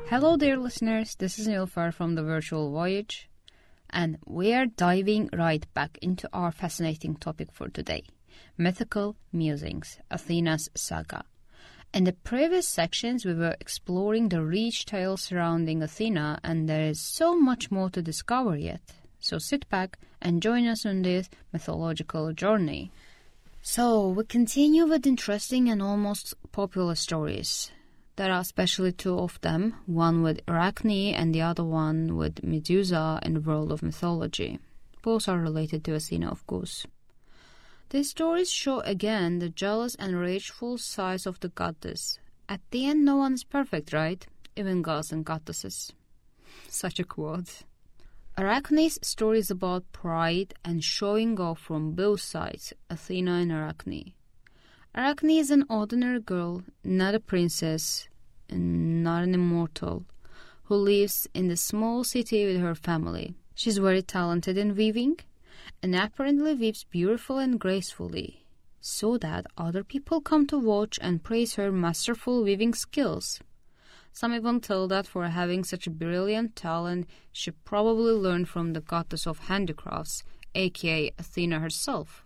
Hello dear listeners, this is Nilfar from the Virtual Voyage, and we are diving right back into our fascinating topic for today, mythical musings, Athena's saga. In the previous sections, we were exploring the rich tales surrounding Athena, and there is so much more to discover yet. So sit back and join us on this mythological journey. So we continue with interesting and almost popular stories. There are especially two of them, one with Arachne and the other one with Medusa in the world of mythology. Both are related to Athena, of course. These stories show again the jealous and rageful sides of the goddess. At the end, no one is perfect, right? Even gods and goddesses. Such a quote. Arachne's story is about pride and showing off from both sides, Athena and Arachne. Arachne is an ordinary girl, not a princess, and not an immortal, who lives in the small city with her family. She's very talented in weaving, and apparently weaves beautifully and gracefully, so that other people come to watch and praise her masterful weaving skills. Some even tell that for having such a brilliant talent, she probably learned from the goddess of handicrafts, aka Athena herself.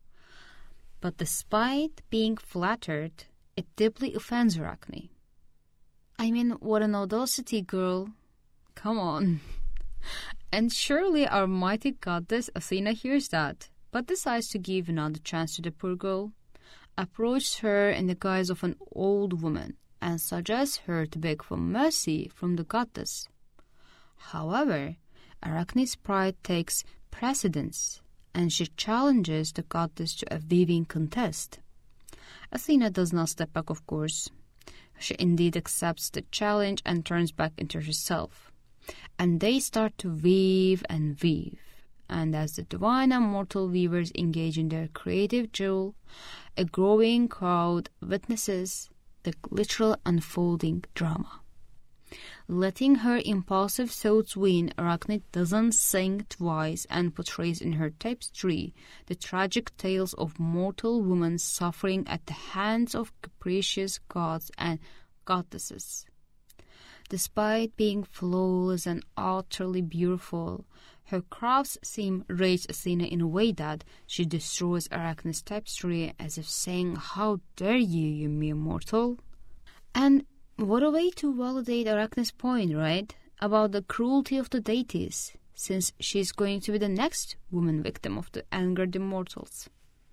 But despite being flattered, it deeply offends Arachne. I mean, what an audacity, girl. Come on. And surely our mighty goddess Athena hears that, but decides to give another chance to the poor girl, approaches her in the guise of an old woman, and suggests her to beg for mercy from the goddess. However, Arachne's pride takes precedence, and she challenges the goddess to a weaving contest. Athena does not step back, of course. She indeed accepts the challenge and turns back into herself. And they start to weave and weave. And as the divine and mortal weavers engage in their creative jewel, a growing crowd witnesses the literal unfolding drama. Letting her impulsive thoughts win, Arachne doesn't think twice and portrays in her tapestry the tragic tales of mortal women suffering at the hands of capricious gods and goddesses. Despite being flawless and utterly beautiful, her crafts seem rage Athena in a way that she destroys Arachne's tapestry as if saying, "How dare you, you mere mortal?" And what a way to validate Arachne's point, right? About the cruelty of the deities, since she's going to be the next woman victim of the angered immortals.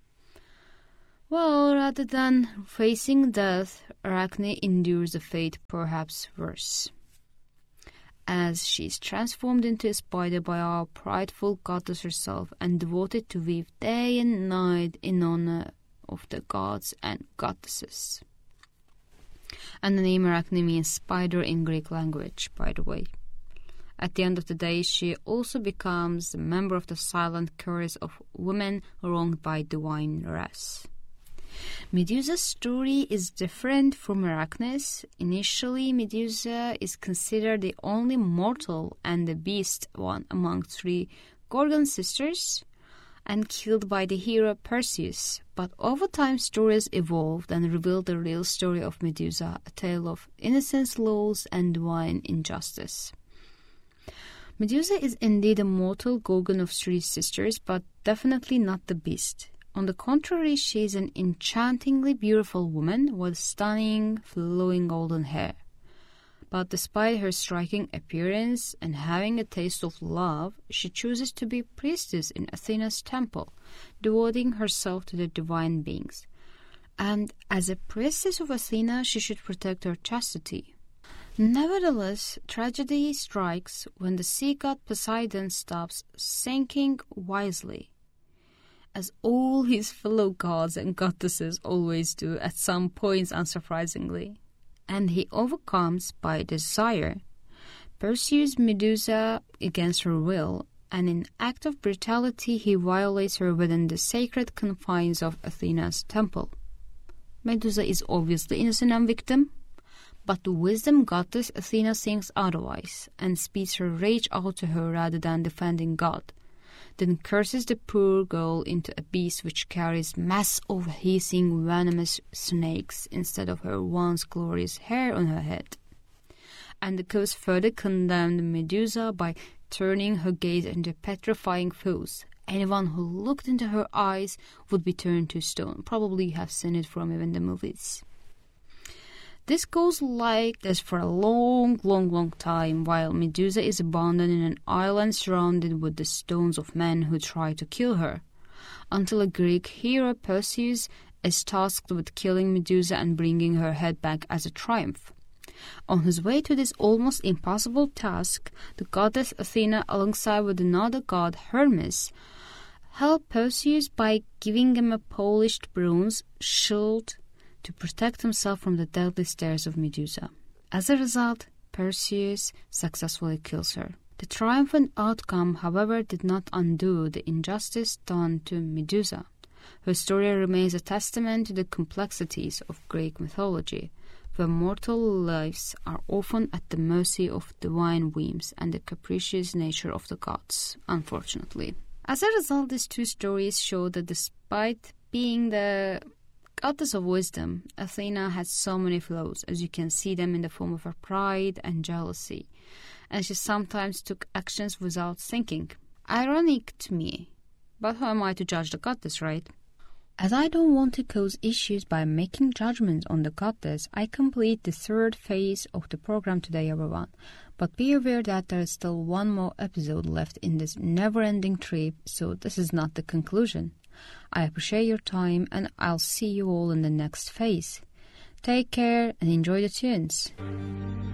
Well, rather than facing death, Arachne endures a fate perhaps worse, as she's transformed into a spider by our prideful goddess herself and devoted to weave day and night in honor of the gods and goddesses. And the name Arachne means spider in Greek language, by the way. At the end of the day, she also becomes a member of the silent chorus of women wronged by divine wrath. Medusa's story is different from Arachne's. Initially, Medusa is considered the only mortal and the beast one among three Gorgon sisters, and killed by the hero Perseus. But over time, stories evolved and revealed the real story of Medusa, a tale of innocence, loss, and divine injustice. Medusa is indeed a mortal Gorgon of three sisters, but definitely not the beast. On the contrary, she is an enchantingly beautiful woman with stunning, flowing golden hair. But despite her striking appearance and having a taste of love, she chooses to be priestess in Athena's temple, devoting herself to the divine beings. And as a priestess of Athena, she should protect her chastity. Nevertheless, tragedy strikes when the sea god Poseidon stops thinking wisely, as all his fellow gods and goddesses always do at some points, unsurprisingly. And he overcomes, by desire, pursues Medusa against her will, and in act of brutality he violates her within the sacred confines of Athena's temple. Medusa is obviously innocent and victim, but the wisdom goddess Athena thinks otherwise, and speeds her rage out to her rather than defending God, then curses the poor girl into a beast which carries mass of hissing venomous snakes instead of her once glorious hair on her head. and the gods further condemned Medusa by turning her gaze into petrifying foes. Anyone who looked into her eyes would be turned to stone. Probably you have seen it from even the movies. This goes like this for a long time, while Medusa is abandoned in an island surrounded with the stones of men who try to kill her, until a Greek hero, Perseus, is tasked with killing Medusa and bringing her head back as a triumph. On his way to this almost impossible task, the goddess Athena, alongside with another god, Hermes, help Perseus by giving him a polished bronze shield to protect himself from the deadly stares of Medusa. As a result, Perseus successfully kills her. The triumphant outcome, however, did not undo the injustice done to Medusa. Her story remains a testament to the complexities of Greek mythology, where mortal lives are often at the mercy of divine whims and the capricious nature of the gods, unfortunately. As a result, these two stories show that despite being the goddess of wisdom, Athena had so many flaws, as you can see them in the form of her pride and jealousy, and she sometimes took actions without thinking. Ironic to me, but who am I to judge the goddess, right? As I don't want to cause issues by making judgments on the goddess, I complete the third phase of the program today, everyone. But be aware that there is still one more episode left in this never-ending trip, so this is not the conclusion. I appreciate your time, and I'll see you all in the next phase. Take care and enjoy the tunes.